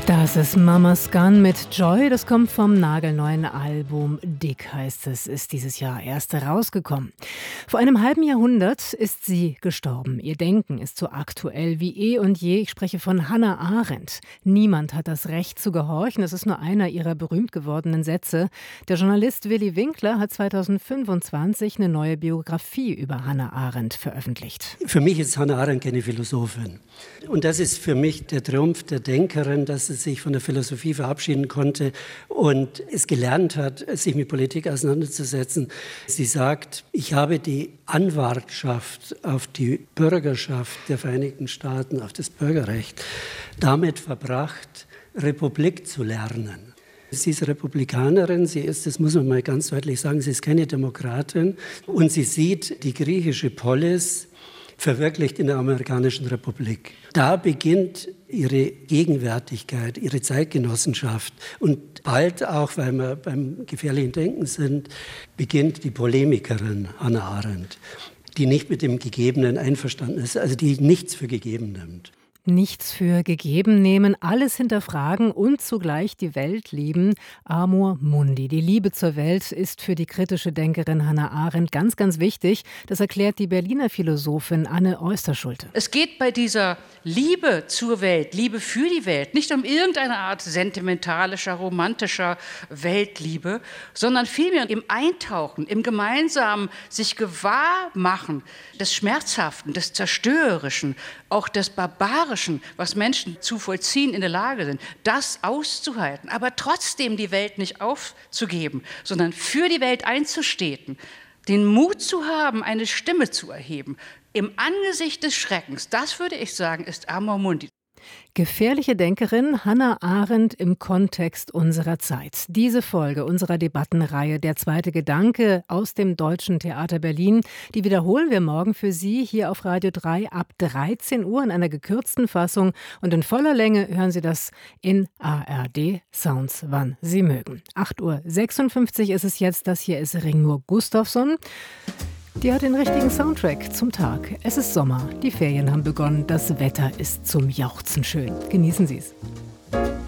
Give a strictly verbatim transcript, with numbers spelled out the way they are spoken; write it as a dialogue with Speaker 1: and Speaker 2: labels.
Speaker 1: Das ist Mama's Gun mit Joy. Das kommt vom nagelneuen Album Dick, heißt es, ist dieses Jahr erst herausgekommen. Vor einem halben Jahrhundert ist sie gestorben. Ihr Denken ist so aktuell wie eh und je. Ich spreche von Hannah Arendt. Niemand hat das Recht zu gehorchen. Das ist nur einer ihrer berühmt gewordenen Sätze. Der Journalist Willi Winkler hat zweitausendfünfundzwanzig eine neue Biografie über Hannah Arendt veröffentlicht.
Speaker 2: Für mich ist Hannah Arendt keine Philosophin. Und das ist für mich der Triumph der Denkerin, dass es sich von der Philosophie verabschieden konnte und es gelernt hat, sich mit Politik auseinanderzusetzen. Sie sagt, ich habe die Anwartschaft auf die Bürgerschaft der Vereinigten Staaten, auf das Bürgerrecht, damit verbracht, Republik zu lernen. Sie ist Republikanerin, sie ist, das muss man mal ganz deutlich sagen, sie ist keine Demokratin und sie sieht die griechische Polis verwirklicht in der amerikanischen Republik. Da beginnt ihre Gegenwärtigkeit, ihre Zeitgenossenschaft und bald auch, weil wir beim gefährlichen Denken sind, beginnt die Polemikerin Hannah Arendt, die nicht mit dem Gegebenen einverstanden ist, also die nichts für gegeben nimmt.
Speaker 1: Nichts für gegeben nehmen, alles hinterfragen und zugleich die Welt lieben. Amor mundi. Die Liebe zur Welt ist für die kritische Denkerin Hannah Arendt ganz, ganz wichtig. Das erklärt die Berliner Philosophin Anne Oysterschulte.
Speaker 3: Es geht bei dieser Liebe zur Welt, Liebe für die Welt, nicht um irgendeine Art sentimentalischer, romantischer Weltliebe, sondern vielmehr im Eintauchen, im gemeinsamen sich gewahr machen des Schmerzhaften, des Zerstörerischen, auch des Barbarischen, was Menschen zu vollziehen in der Lage sind, das auszuhalten, aber trotzdem die Welt nicht aufzugeben, sondern für die Welt einzustehen, den Mut zu haben, eine Stimme zu erheben, im Angesicht des Schreckens, das würde ich sagen, ist Amor mundi.
Speaker 1: Gefährliche Denkerin Hannah Arendt im Kontext unserer Zeit. Diese Folge unserer Debattenreihe Der zweite Gedanke aus dem Deutschen Theater Berlin, die wiederholen wir morgen für Sie hier auf Radio drei ab dreizehn Uhr in einer gekürzten Fassung und in voller Länge hören Sie das in A R D Sounds, wann Sie mögen. acht Uhr sechsundfünfzig ist es jetzt, das hier ist Ringur Gustafsson. Die hat den richtigen Soundtrack zum Tag. Es ist Sommer, die Ferien haben begonnen, das Wetter ist zum Jauchzen schön. Genießen Sie es.